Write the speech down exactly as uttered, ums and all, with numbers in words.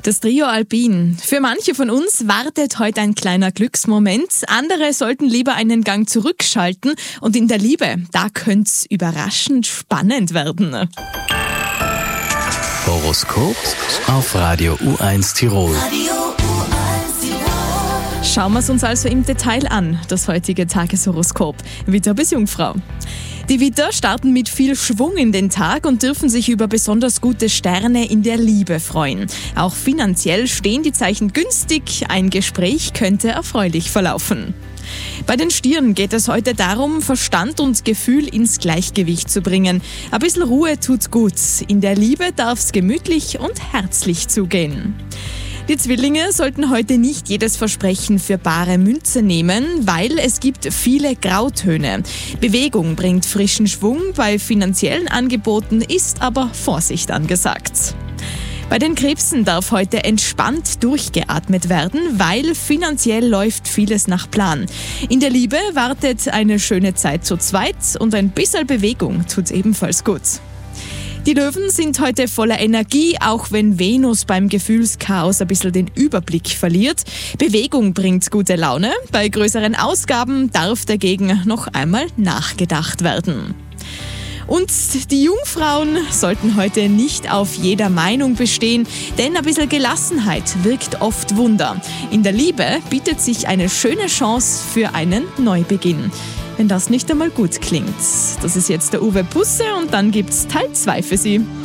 Das Trio Alpin. Für manche von uns wartet heute ein kleiner Glücksmoment. Andere sollten lieber einen Gang zurückschalten. Und in der Liebe, da könnte es überraschend spannend werden. Horoskop auf Radio U eins Tirol. Schauen wir es uns also im Detail an, das heutige Tageshoroskop. Widder bis Jungfrau. Die Widder starten mit viel Schwung in den Tag und dürfen sich über besonders gute Sterne in der Liebe freuen. Auch finanziell stehen die Zeichen günstig, ein Gespräch könnte erfreulich verlaufen. Bei den Stieren geht es heute darum, Verstand und Gefühl ins Gleichgewicht zu bringen. Ein bisschen Ruhe tut gut. In der Liebe darf es gemütlich und herzlich zugehen. Die Zwillinge sollten heute nicht jedes Versprechen für bare Münze nehmen, weil es gibt viele Grautöne. Bewegung bringt frischen Schwung, bei finanziellen Angeboten ist aber Vorsicht angesagt. Bei den Krebsen darf heute entspannt durchgeatmet werden, weil finanziell läuft vieles nach Plan. In der Liebe wartet eine schöne Zeit zu zweit und ein bisschen Bewegung tut ebenfalls gut. Die Löwen sind heute voller Energie, auch wenn Venus beim Gefühlschaos ein bisschen den Überblick verliert. Bewegung bringt gute Laune, bei größeren Ausgaben darf dagegen noch einmal nachgedacht werden. Und die Jungfrauen sollten heute nicht auf jeder Meinung bestehen, denn ein bisschen Gelassenheit wirkt oft Wunder. In der Liebe bietet sich eine schöne Chance für einen Neubeginn. Wenn das nicht einmal gut klingt. Das ist jetzt der Uwe Busse und dann gibt's Teil zwei für Sie.